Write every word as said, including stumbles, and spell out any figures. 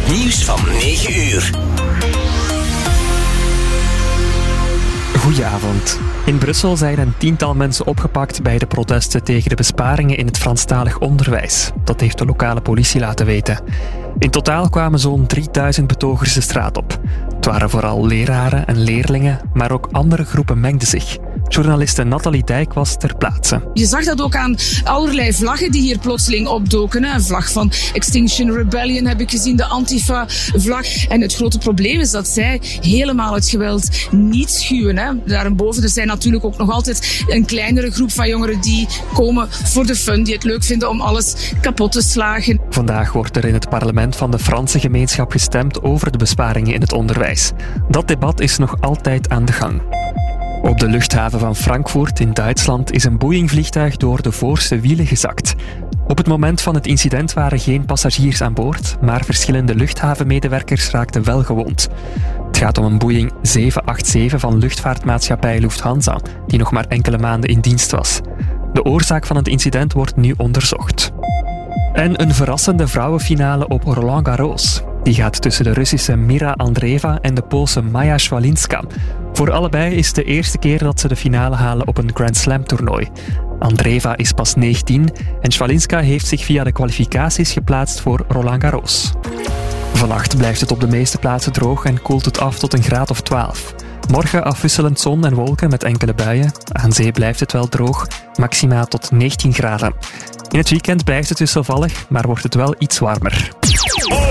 Het nieuws van negen uur. Goedenavond. In Brussel zijn een tiental mensen opgepakt bij de protesten tegen de besparingen in het Franstalig onderwijs. Dat heeft de lokale politie laten weten. In totaal kwamen zo'n drieduizend betogers de straat op. Het waren vooral leraren en leerlingen, maar ook andere groepen mengden zich. Journaliste Nathalie Dijk was ter plaatse. Je zag dat ook aan allerlei vlaggen die hier plotseling opdoken. Een vlag van Extinction Rebellion heb ik gezien, de Antifa-vlag. En het grote probleem is dat zij helemaal het geweld niet schuwen. Hè. Daarboven, er zijn natuurlijk ook nog altijd een kleinere groep van jongeren die komen voor de fun, die het leuk vinden om alles kapot te slagen. Vandaag wordt er in het parlement van de Franse gemeenschap gestemd over de besparingen in het onderwijs. Dat debat is nog altijd aan de gang. Op de luchthaven van Frankfurt in Duitsland is een Boeing-vliegtuig door de voorste wielen gezakt. Op het moment van het incident waren geen passagiers aan boord, maar verschillende luchthavenmedewerkers raakten wel gewond. Het gaat om een Boeing zeven acht zeven van luchtvaartmaatschappij Lufthansa, die nog maar enkele maanden in dienst was. De oorzaak van het incident wordt nu onderzocht. En een verrassende vrouwenfinale op Roland Garros. Die gaat tussen de Russische Mira Andreeva en de Poolse Maja Swalinska. Voor allebei is het de eerste keer dat ze de finale halen op een Grand Slam toernooi. Andreeva is pas negentien en Swalinska heeft zich via de kwalificaties geplaatst voor Roland Garros. Vannacht blijft het op de meeste plaatsen droog en koelt het af tot een graad of twaalf. Morgen afwisselend zon en wolken met enkele buien. Aan zee blijft het wel droog, maxima tot negentien graden. In het weekend blijft het wisselvallig, maar wordt het wel iets warmer.